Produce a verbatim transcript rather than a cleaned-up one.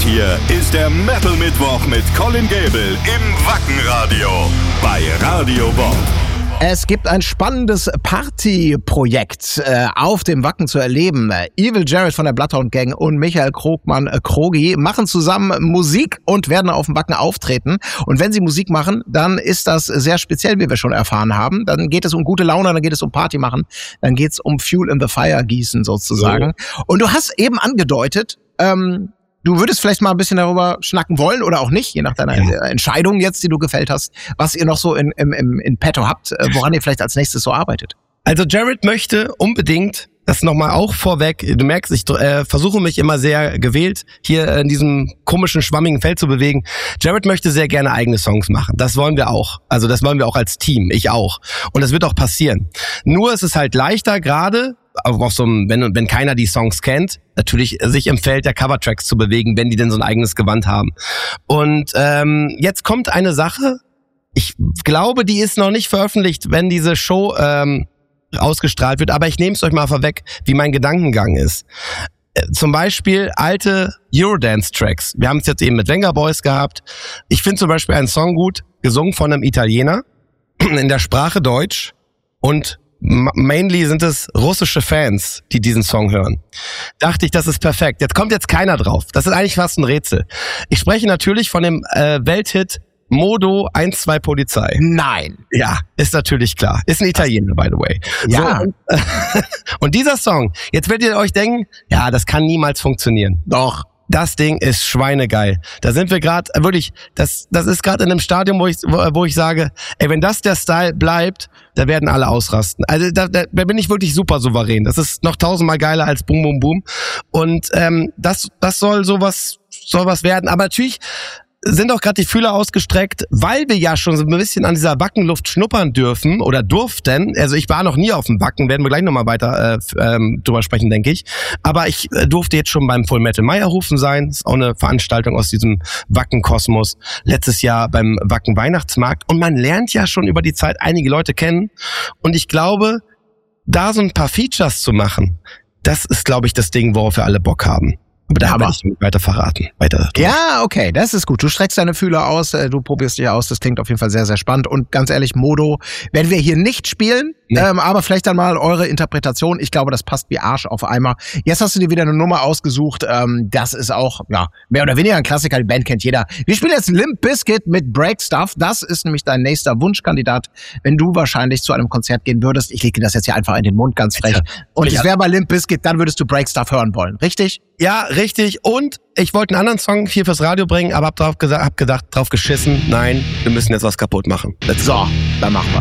hier ist der Metal Mittwoch mit Colin Gable im Wackenradio bei Radio Bob. Es gibt ein spannendes Partyprojekt äh, auf dem Wacken zu erleben. Evil Jared von der Bloodhound Gang und Michael Krogmann äh, Krogi machen zusammen Musik und werden auf dem Wacken auftreten. Und wenn sie Musik machen, dann ist das sehr speziell, wie wir schon erfahren haben. Dann geht es um gute Laune, dann geht es um Party machen, dann geht es um Fuel in the Fire gießen sozusagen. So. Und du hast eben angedeutet, ähm, du würdest vielleicht mal ein bisschen darüber schnacken wollen oder auch nicht, je nach deiner ja. Entscheidung jetzt, die du gefällt hast, was ihr noch so in, im, im, in petto habt, woran ihr vielleicht als nächstes so arbeitet. Also Jared möchte unbedingt, das nochmal auch vorweg, du merkst, ich äh, versuche mich immer sehr gewählt, hier in diesem komischen, schwammigen Feld zu bewegen. Jared möchte sehr gerne eigene Songs machen. Das wollen wir auch. Also das wollen wir auch als Team, ich auch. Und das wird auch passieren. Nur ist es halt leichter, gerade auf so einem, wenn, wenn keiner die Songs kennt, natürlich sich im Feld der Covertracks zu bewegen, wenn die denn so ein eigenes Gewand haben. Und ähm, jetzt kommt eine Sache, ich glaube, die ist noch nicht veröffentlicht, wenn diese Show ähm, ausgestrahlt wird, aber ich nehme es euch mal vorweg, wie mein Gedankengang ist. Zum Beispiel alte Eurodance-Tracks. Wir haben es jetzt eben mit Venga Boys gehabt. Ich finde zum Beispiel einen Song gut, gesungen von einem Italiener, in der Sprache Deutsch, und mainly sind es russische Fans, die diesen Song hören. Dachte ich, das ist perfekt. Jetzt kommt jetzt keiner drauf. Das ist eigentlich fast ein Rätsel. Ich spreche natürlich von dem äh, Welthit Modo eins zwei Polizei. Nein. Ja, ist natürlich klar. Ist ein Italiener, by the way. Ja. So, und, äh, und dieser Song, jetzt werdet ihr euch denken, ja, das kann niemals funktionieren. Doch. Das Ding ist schweinegeil. Da sind wir gerade, wirklich, das das ist gerade in einem Stadium, wo ich wo, wo ich sage, ey, wenn das der Style bleibt, da werden alle ausrasten. Also da, da, da bin ich wirklich super souverän. Das ist noch tausendmal geiler als Boom Boom Boom. Und ähm, das das soll sowas soll was werden. Aber natürlich sind auch gerade die Fühler ausgestreckt, weil wir ja schon so ein bisschen an dieser Wackenluft schnuppern dürfen oder durften. Also ich war noch nie auf dem Wacken, werden wir gleich nochmal weiter äh, ähm, drüber sprechen, denke ich. Aber ich äh, durfte jetzt schon beim Full Metal Meierhofen sein. Das ist auch eine Veranstaltung aus diesem Wacken-Kosmos. Letztes Jahr beim Wacken Weihnachtsmarkt. Und man lernt ja schon über die Zeit einige Leute kennen. Und ich glaube, da so ein paar Features zu machen, das ist, glaube ich, das Ding, worauf wir alle Bock haben. Aber da habe ich nicht weiter verraten. Weiter. Ja, okay, das ist gut. Du streckst deine Fühler aus, du probierst dich aus. Das klingt auf jeden Fall sehr, sehr spannend. Und ganz ehrlich, Modo werden wir hier nicht spielen, nee. ähm, aber vielleicht dann mal eure Interpretation. Ich glaube, das passt wie Arsch auf Eimer. Jetzt hast du dir wieder eine Nummer ausgesucht. Ähm, das ist auch ja mehr oder weniger ein Klassiker. Die Band kennt jeder. Wir spielen jetzt Limp Bizkit mit Break Stuff. Das ist nämlich dein nächster Wunschkandidat, wenn du wahrscheinlich zu einem Konzert gehen würdest. Ich lege dir das jetzt hier einfach in den Mund, ganz frech. Ja. Und es wäre bei Limp Bizkit, dann würdest du Break Stuff hören wollen, richtig? Ja, richtig. Und ich wollte einen anderen Song hier fürs Radio bringen, aber hab, drauf gesagt, hab gedacht, drauf geschissen. Nein, wir müssen jetzt was kaputt machen. Let's so, dann machen wir.